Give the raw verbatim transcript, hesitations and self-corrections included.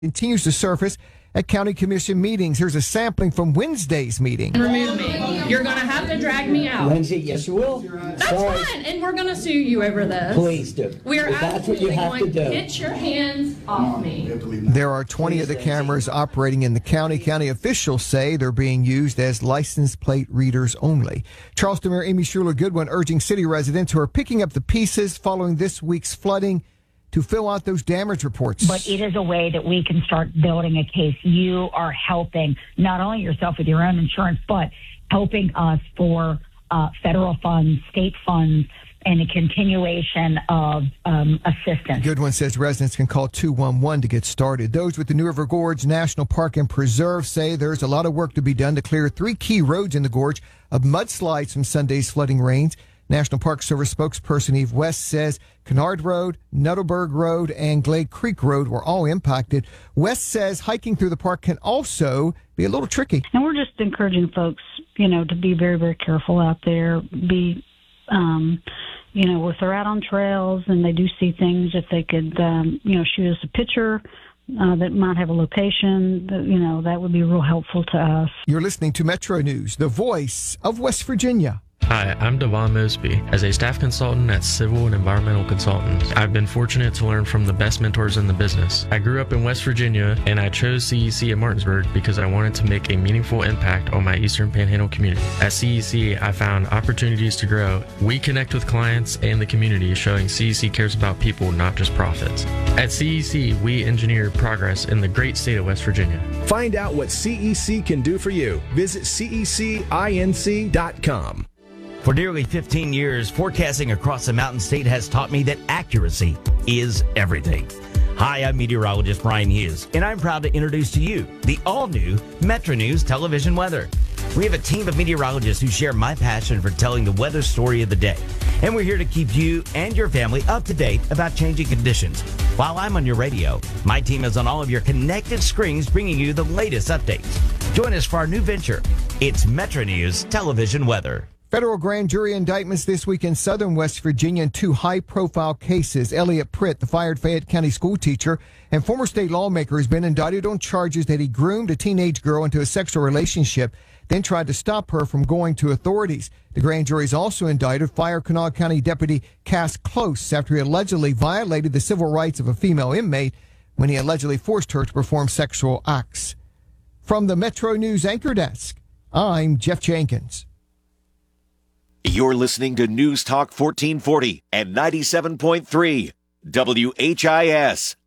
continues to surface at county commission meetings. Here's a sampling from Wednesday's meeting. Remove me. You're going to have to drag me out. Lindsay, yes, you will. That's Sorry. fine, and we're going to sue you over this. Please do. We are If that's what you absolutely have to going to do. get your hands off me. There are twenty of the cameras operating in the county. County officials say they're being used as license plate readers only. Charleston Mayor Amy Schuler Goodwin urging city residents who are picking up the pieces following this week's flooding to fill out those damage reports. But it is a way that we can start building a case. You are helping not only yourself with your own insurance, but helping us for uh, federal funds, state funds, and a continuation of um, assistance. Goodwin says residents can call two one one to get started. Those with the New River Gorge National Park and Preserve say there's a lot of work to be done to clear three key roads in the gorge of mudslides from Sunday's flooding rains. National Park Service spokesperson Eve West says Kennard Road, Nuttleberg Road, and Glade Creek Road were all impacted. West says hiking through the park can also be a little tricky. And we're just encouraging folks, you know, to be very, very careful out there. Be, um, you know, if they're out on trails and they do see things, if they could, um, you know, shoot us a picture uh, that might have a location, that, you know, that would be real helpful to us. You're listening to Metro News, the voice of West Virginia. Hi, I'm Devon Mosby. As a staff consultant at Civil and Environmental Consultants, I've been fortunate to learn from the best mentors in the business. I grew up in West Virginia, and I chose C E C at Martinsburg because I wanted to make a meaningful impact on my Eastern Panhandle community. At C E C, I found opportunities to grow. We connect with clients and the community, showing C E C cares about people, not just profits. At C E C, we engineer progress in the great state of West Virginia. Find out what C E C can do for you. Visit C E C inc dot com. For nearly fifteen years, forecasting across the Mountain State has taught me that accuracy is everything. Hi, I'm meteorologist Brian Hughes, and I'm proud to introduce to you the all-new Metro News television weather. We have a team of meteorologists who share my passion for telling the weather story of the day. And we're here to keep you and your family up to date about changing conditions. While I'm on your radio, my team is on all of your connected screens bringing you the latest updates. Join us for our new venture. It's Metro News television weather. Federal grand jury indictments this week in southern West Virginia in two high-profile cases. Elliot Pritt, the fired Fayette County school teacher and former state lawmaker, has been indicted on charges that he groomed a teenage girl into a sexual relationship, then tried to stop her from going to authorities. The grand jury's also indicted Fire Kanawha County Deputy Cass Close after he allegedly violated the civil rights of a female inmate when he allegedly forced her to perform sexual acts. From the Metro News Anchor Desk, I'm Jeff Jenkins. You're listening to News Talk fourteen forty and ninety-seven point three W H I S.